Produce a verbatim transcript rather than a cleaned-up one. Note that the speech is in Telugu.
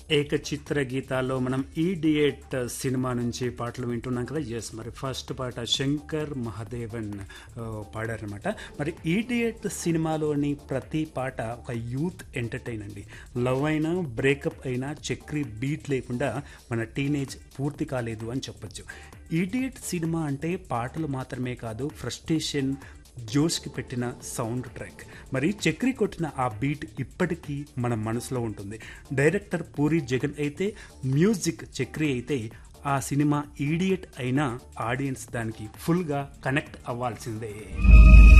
ఏకచిత్ర గీతాల్లో మనం ఈడియట్ సినిమా నుంచి పాటలు వింటున్నాం కదా. ఎస్, మరి ఫస్ట్ పాట శంకర్ మహాదేవన్ ఆ, పాడారనమాట. మరి ఈడియట్ సినిమాలోని ప్రతి పాట ఒక యూత్ ఎంటర్టైన్ అండి. లవ్ అయినా బ్రేకప్ అయినా చక్రి బీట్ లేకుండా మన టీనేజ్ పూర్తి కాలేదు అని చెప్పొచ్చు. ఈడియట్ సినిమా అంటే పాటలు మాత్రమే కాదు, ఫ్రస్ట్రేషన్ జోష్కి పెట్టిన సౌండ్ ట్రాక్. మరి చక్రి కొట్టిన ఆ బీట్ ఇప్పటికీ మన మనసులో ఉంటుంది. డైరెక్టర్ పూరి జగన్ అయితే, మ్యూజిక్ చక్రి అయితే ఆ సినిమా ఈడియట్ అయినా ఆడియన్స్ దానికి ఫుల్గా కనెక్ట్ అవ్వాల్సిందే.